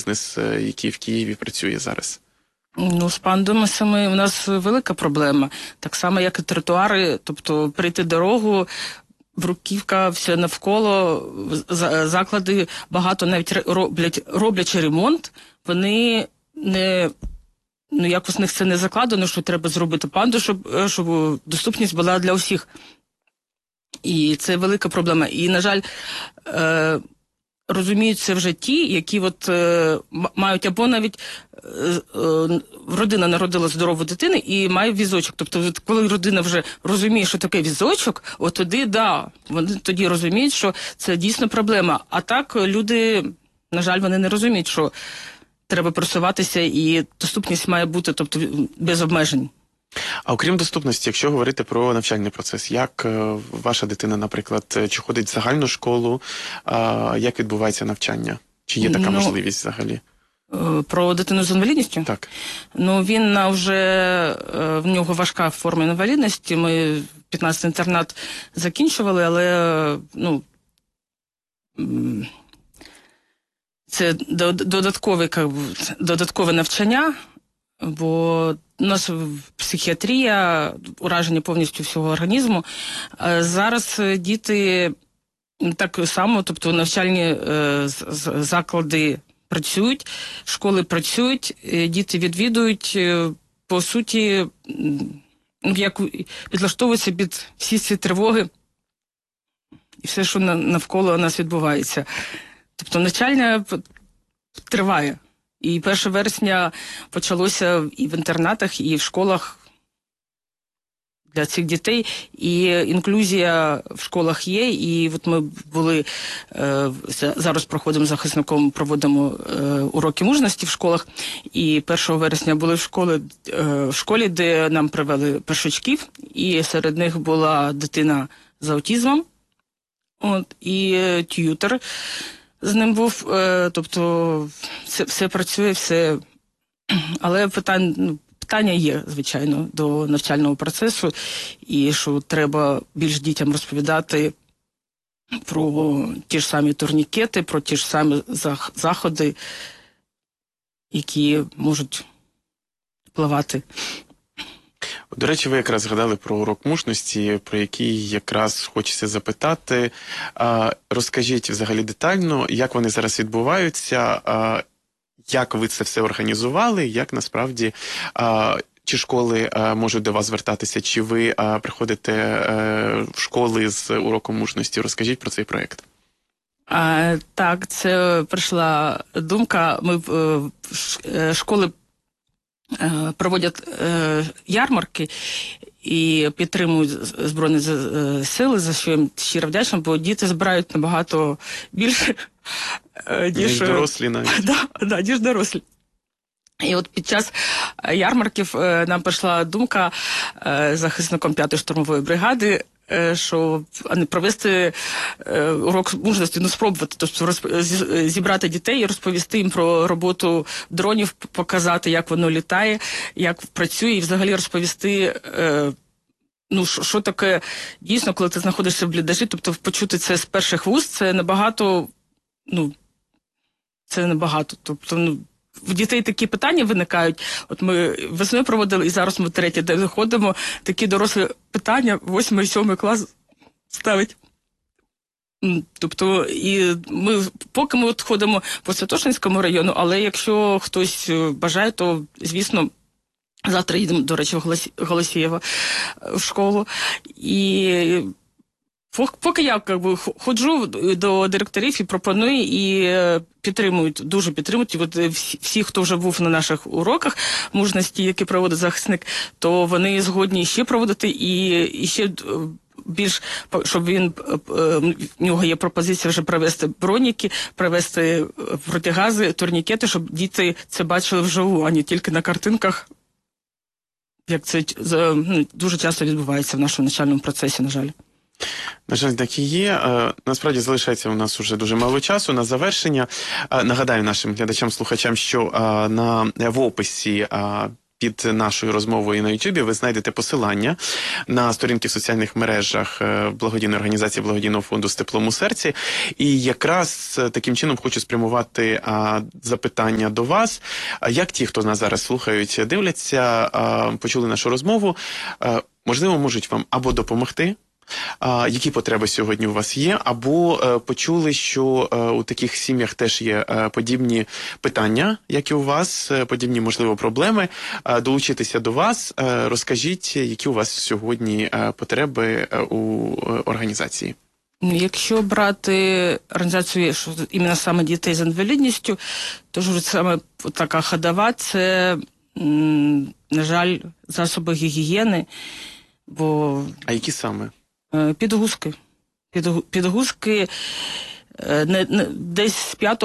бізнес, який в Києві працює зараз? Ну, з пандусами у нас велика проблема. Так само, як і тротуари, тобто прийти дорогу, бруківка, все навколо, заклади багато навіть роблячи ремонт, вони не... Ну, якось в них це не закладено, що треба зробити панду, щоб доступність була для усіх. І це велика проблема. І, на жаль, розуміють це вже ті, які от мають або навіть родина народила здорову дитину і має візочок. Тобто, от, коли родина вже розуміє, що таке візочок, от тоді, да, вони тоді розуміють, що це дійсно проблема. А так люди, на жаль, вони не розуміють, що треба просуватися і доступність має бути, тобто, без обмежень. А окрім доступності, якщо говорити про навчальний процес, як ваша дитина, наприклад, чи ходить в загальну школу, як відбувається навчання? Чи є така можливість взагалі? Про дитину з інвалідністю? Так. Ну, він вже, в нього важка форма інвалідності, ми 15-й інтернат закінчували, але, ну, це додаткове навчання, бо у нас психіатрія, ураження повністю всього організму. Зараз діти так само, тобто навчальні заклади працюють, школи працюють, діти відвідують, по суті, як підлаштовуються під всі ці тривоги і все, що навколо нас відбувається. Тобто навчання триває. І 1 вересня почалося і в інтернатах, і в школах для цих дітей. І інклюзія в школах є. І от ми були, зараз проходимо з захисником, проводимо уроки мужності в школах. І 1 вересня були в школі, де нам привели першачків. І серед них була дитина з аутизмом. От, і т'ютер з ним був, тобто все працює, все. Але питання є, звичайно, до навчального процесу, і що треба більш дітям розповідати про ті ж самі турнікети, про ті ж самі заходи, які можуть впливати. До речі, ви якраз згадали про урок мужності, про який якраз хочеться запитати. Розкажіть взагалі детально, як вони зараз відбуваються, як ви це все організували, як насправді, чи школи можуть до вас звертатися, чи ви приходите в школи з уроком мужності. Розкажіть про цей проєкт. Так, це прийшла думка. Ми школи проводять ярмарки і підтримують Збройні Сили, за що їм щиро вдячна, бо діти збирають набагато більше, ніж дорослі навіть. Ніж дорослі. І от під час ярмарків нам прийшла думка захисником 5-ї штурмової бригади, що провести урок мужності, спробувати, тобто зібрати дітей і розповісти їм про роботу дронів, показати, як воно літає, як працює, і взагалі розповісти, що таке дійсно, коли ти знаходишся в бліндажі, тобто почути це з перших вуст, це набагато, тобто, в дітей такі питання виникають. От ми весною проводили, і зараз ми 3-й день заходимо, такі дорослі питання 8-7 клас ставить. Тобто, і поки ми ходимо по Святошинському району, але якщо хтось бажає, то, звісно, завтра їдемо, до речі, в Голосієво в школу. І поки я ходжу до директорів і пропоную, і підтримують, дуже підтримують. І от всі, хто вже був на наших уроках мужності, які проводить захисник, то вони згодні ще проводити і ще більш, щоб в нього є пропозиція вже привезти броніки, привезти протигази, турнікети, щоб діти це бачили вживу, а не тільки на картинках, як це дуже часто відбувається в нашому навчальному процесі, на жаль. На жаль, так і є. Насправді залишається у нас уже дуже мало часу на завершення. Нагадаю нашим глядачам-слухачам, що в описі під нашою розмовою на YouTube ви знайдете посилання на сторінки в соціальних мережах благодійної організації Благодійного фонду «З теплом у серці». І якраз таким чином хочу спрямувати запитання до вас. Як ті, хто нас зараз слухають, дивляться, почули нашу розмову, можливо, можуть вам або допомогти, які потреби сьогодні у вас є, або почули, що у таких сім'ях теж є подібні питання, як і у вас, подібні, можливо, проблеми, долучитися до вас, розкажіть, які у вас сьогодні потреби у організації. Якщо брати організацію, що іменно саме дітей з інвалідністю, то ж саме така ходова – це, на жаль, засоби гігієни, бо... А які саме? Підгузки. Підгузки десь з 5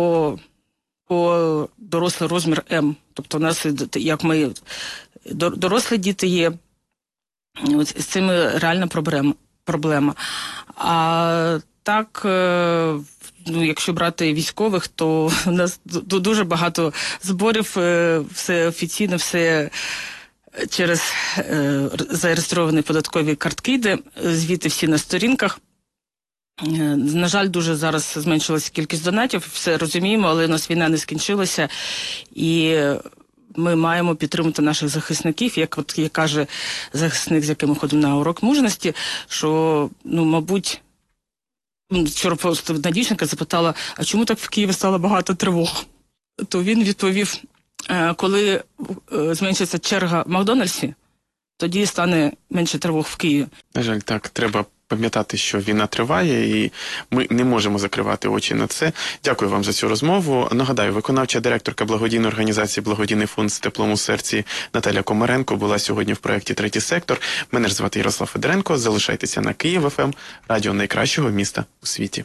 по дорослий розмір М. Тобто у нас, як ми, дорослі діти є, з цим реальна проблема. А так, якщо брати військових, то у нас дуже багато зборів, все офіційно, все через зареєстровані податкові картки йде, звіти всі на сторінках. На жаль, дуже зараз зменшилася кількість донатів, все розуміємо, але у нас війна не скінчилася, і ми маємо підтримати наших захисників, як каже захисник, з яким ми ходимо на урок мужності, що, мабуть, вчора просто одна дівчинка запитала, а чому так в Києві стало багато тривог? То він відповів, коли зменшиться черга в Макдональдсі, тоді стане менше тривог в Києві. На жаль, так, треба пам'ятати, що війна триває, і ми не можемо закривати очі на це. Дякую вам за цю розмову. Нагадаю, виконавча директорка благодійної організації «Благодійний фонд «З теплом у серці» Наталя Комаренко була сьогодні в проєкті «Третій сектор». Мене ж звати Ярослав Федоренко. Залишайтеся на Київ ФМ, радіо найкращого міста у світі.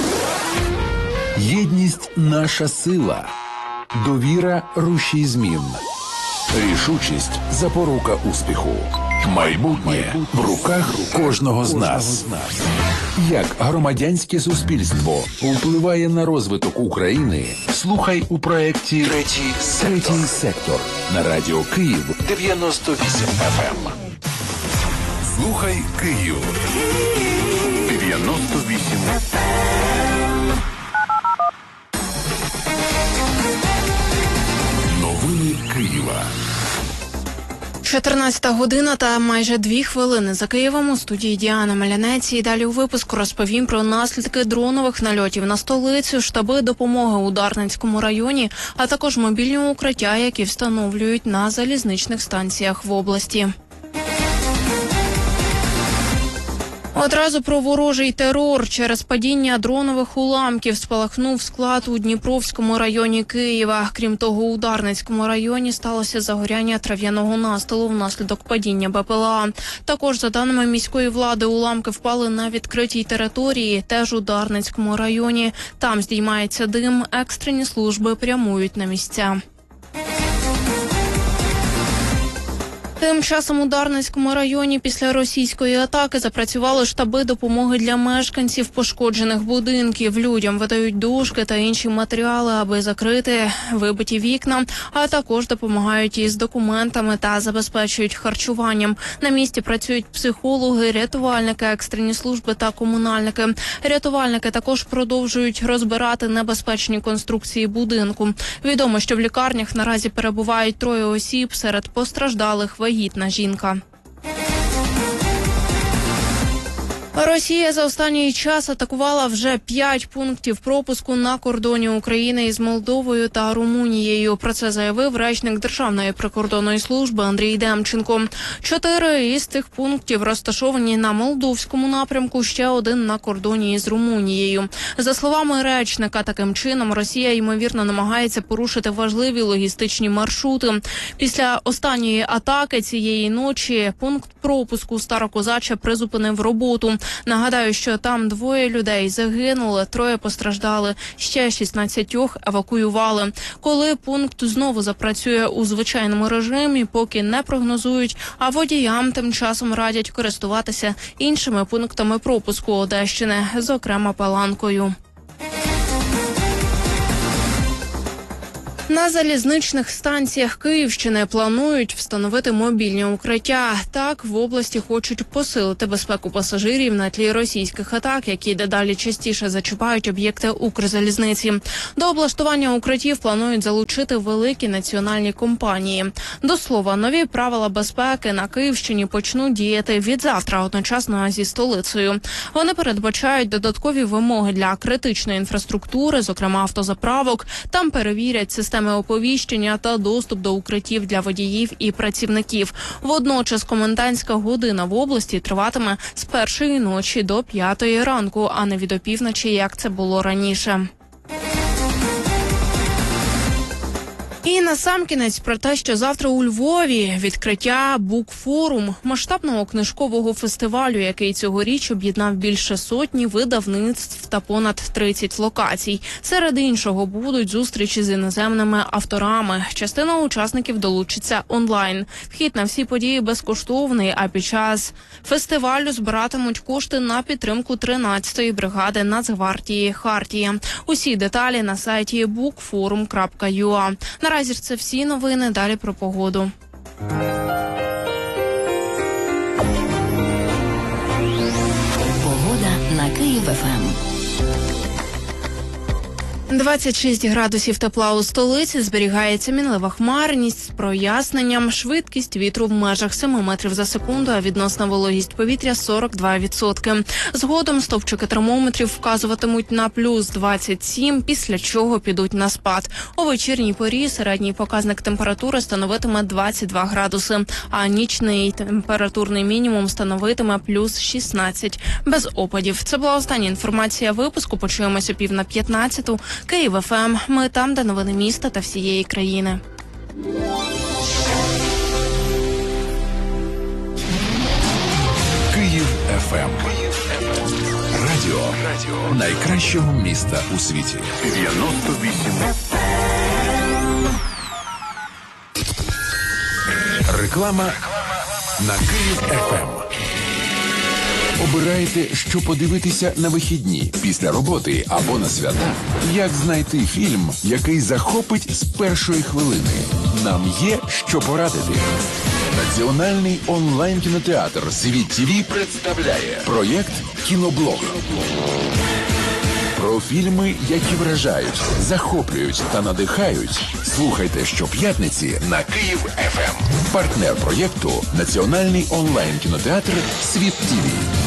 Єдність – наша сила. Довіра – рушій змін. Рішучість – запорука успіху. Майбутнє в руках кожного з нас. Як громадянське суспільство впливає на розвиток України, слухай у проєкті «Третій сектор» на радіо Київ 98 FM. Слухай Київ 98 FM. Новини Києва. 14 година та майже 2 хвилини за Києвом. У студії Діана Малянець. І далі у випуску розповім про наслідки дронових нальотів на столицю, штаби допомоги у Дарницькому районі, а також мобільні укриття, які встановлюють на залізничних станціях в області. Одразу про ворожий терор. Через падіння дронових уламків спалахнув склад у Дніпровському районі Києва. Крім того, у Дарницькому районі сталося загоряння трав'яного настилу внаслідок падіння БПЛА. Також, за даними міської влади, уламки впали на відкритій території, теж у Дарницькому районі. Там здіймається дим, екстрені служби прямують на місця. Тим часом у Дарницькому районі після російської атаки запрацювали штаби допомоги для мешканців пошкоджених будинків. Людям видають дошки та інші матеріали, аби закрити вибиті вікна, а також допомагають із документами та забезпечують харчуванням. На місці працюють психологи, рятувальники, екстрені служби та комунальники. Рятувальники також продовжують розбирати небезпечні конструкції будинку. Відомо, що в лікарнях наразі перебувають 3 осіб, серед постраждалих вагітна жінка. Росія за останній час атакувала вже 5 пунктів пропуску на кордоні України із Молдовою та Румунією. Про це заявив речник Державної прикордонної служби Андрій Демченко. 4 із цих пунктів розташовані на молдовському напрямку, ще 1 на кордоні із Румунією. За словами речника, таким чином Росія, ймовірно, намагається порушити важливі логістичні маршрути. Після останньої атаки цієї ночі пункт пропуску Старокозача призупинив роботу. Нагадаю, що там 2 людей загинули, 3 постраждали, ще 16 евакуювали. Коли пункт знову запрацює у звичайному режимі, поки не прогнозують, а водіям тим часом радять користуватися іншими пунктами пропуску Одещини, зокрема Паланкою. На залізничних станціях Київщини планують встановити мобільні укриття. Так, в області хочуть посилити безпеку пасажирів на тлі російських атак, які дедалі частіше зачіпають об'єкти Укрзалізниці. До облаштування укриттів планують залучити великі національні компанії. До слова, нові правила безпеки на Київщині почнуть діяти від завтра, одночасно зі столицею. Вони передбачають додаткові вимоги для критичної інфраструктури, зокрема автозаправок. Там перевірять системи оповіщення та доступ до укриттів для водіїв і працівників. Водночас комендантська година в області триватиме з першої ночі до 5-ї ранку, а не від опівночі, як це було раніше. І насамкінець про те, що завтра у Львові відкриття Букфорум, масштабного книжкового фестивалю, який цьогоріч об'єднав більше сотні видавництв та понад 30 локацій. Серед іншого будуть зустрічі з іноземними авторами. Частина учасників долучиться онлайн. Вхід на всі події безкоштовний, а під час фестивалю збиратимуть кошти на підтримку 13-ї бригади Нацгвардії «Хартія». Усі деталі на сайті bookforum.ua. Наразі ж це всі новини, далі про погоду. Погода на Київ-ФМ. 26 градусів тепла у столиці, зберігається мінлива хмарність з проясненням, швидкість вітру в межах 7 метрів за секунду, а відносна вологість повітря 42%. Згодом стовпчики термометрів вказуватимуть на плюс 27, після чого підуть на спад. У вечірній порі середній показник температури становитиме 22 градуси, а нічний температурний мінімум становитиме плюс 16. Без опадів. Це була остання інформація випуску. Почуємося 14:15. Київ-ФМ. Ми там, де новини міста та всієї країни. Київ-ФМ. Радіо найкращого міста у світі. 98. Реклама на Київ-ФМ. Обирайте, що подивитися на вихідні, після роботи або на свята. Як знайти фільм, який захопить з першої хвилини? Нам є що порадити. Національний онлайн-кінотеатр «Світ ТВ» представляє проєкт «Кіноблог». Про фільми, які вражають, захоплюють та надихають. Слухайте щоп'ятниці на Київ-ФМ. Партнер проєкту – Національний онлайн-кінотеатр «Світ ТВ».